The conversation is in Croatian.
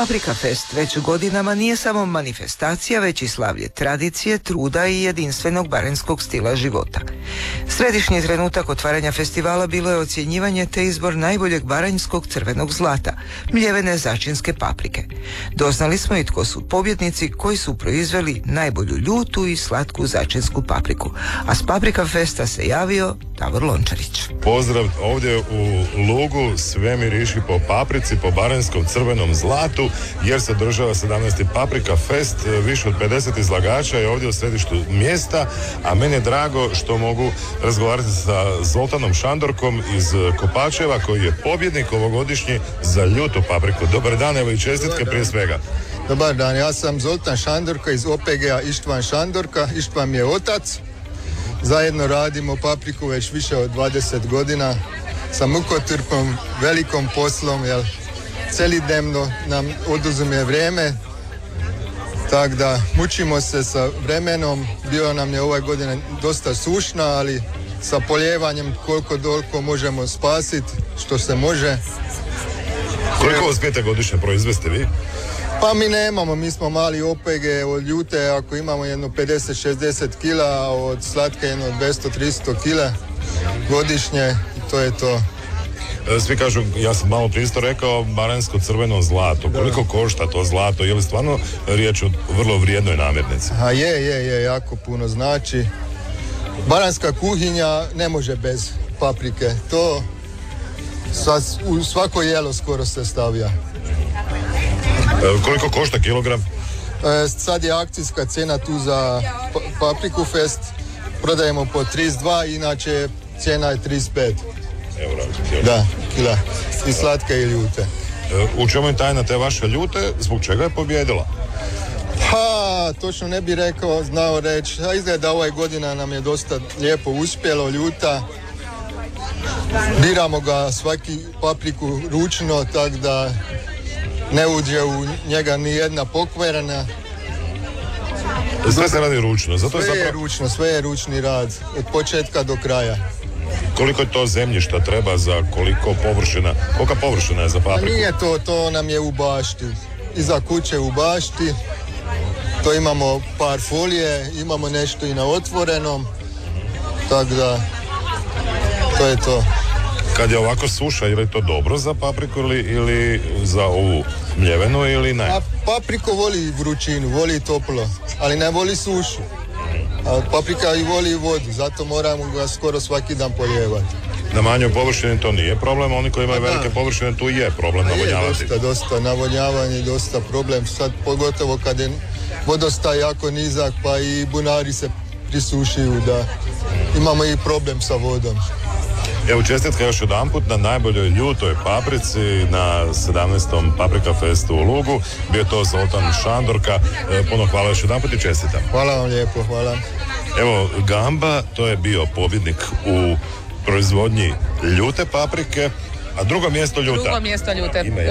Paprika Fest već godinama nije samo manifestacija, već i slavlje tradicije, truda i jedinstvenog baranjskog stila života. Središnji trenutak otvaranja festivala bilo je ocjenjivanje te izbor najboljeg baranjskog crvenog zlata, mljevene začinske paprike. Doznali smo i tko su pobjednici koji su proizveli najbolju ljutu i slatku začinsku papriku. A s Paprika Festa se javio Davor Lončarić. Pozdrav ovdje u Lugu, sve miriši po paprici, po baranjskom crvenom zlatu, jer se održava 17. Paprika Fest. Više od 50 izlagača je ovdje u središtu mjesta, a meni je drago što mogu razgovarati sa Zoltanom Šandorkom iz Kopačeva, koji je pobjednik ovogodišnji za ljutu papriku. Dobar dan, evo i čestitke prije svega. Dobar dan, ja sam Zoltan Šandorka iz OPG-a Ištvan Šandorka. Ištvan mi je otac. Zajedno radimo papriku već više od 20 godina sa mukotrpom, velikom poslom, jer celodnevno nam oduzme vrijeme, tako da mučimo se sa vremenom. Bio nam je ove godine dosta sušna, ali sa poljevanjem koliko toliko možemo spasiti što se može. Koliko uspijete godišnje proizvesti vi? Pa mi nemamo, mi smo mali OPG. Od ljute ako imamo jedno 50-60 kila, a od slatke jedno 200-300 kila godišnje, to je to. Svi kažu, ja sam malo prije isto rekao, baranjsko crveno zlato. Koliko košta to zlato? Je li stvarno riječ o vrlo vrijednoj namirnici? A je, jako puno znači. Baranjska kuhinja ne može bez paprike. To u svako jelo skoro se stavlja. Koliko košta kilogram? Sad je akcijska cena tu za Papriku Fest. Prodajemo po 32, inače cijena je 35 eura. Da, kila. I slatke i ljute. U čemu je tajna te vaše ljute? Zbog čega je pobjedila? Ha, točno ne bi znao reći. Izgleda ove godina nam je dosta lijepo uspjelo ljuta. Biramo ga svaki papriku ručno, tako da ne uđe u njega ni jedna pokvarena. Sve se radi ručno. Sve je ručni rad, od početka do kraja. Koliko je to zemljišta treba za koliko površina? Kolika površina je za papriku? Nije to nam je u bašti. Iza kuće u bašti. To imamo par folije, imamo nešto i na otvorenom. Tako da, to je to. Kad je ovako suša, je li to dobro za papriku ili za ovu mljevenu ili ne? Papriko voli vrućinu, voli toplo, ali ne voli sušu. A paprika i voli vodu, zato moramo ga skoro svaki dan polijevati. Na manjoj površini to nije problem, oni koji imaju velike površine, tu je problem navodnjavati. Dosta navodnjavanje, dosta problem, sad pogotovo kad je vodostaj jako nizak, pa i bunari se prisušuju, da imamo i problem sa vodom. Evo, čestitka još jedanput na najboljoj ljutoj paprici na 17. Paprika Festu u Lugu. Bio to Zoltan Šandorka. Puno hvala još jedanput i čestitam. Hvala vam lijepo, hvala. Evo, Gamba, to je bio pobjednik u proizvodnji ljute paprike, a drugo mjesto ljuta.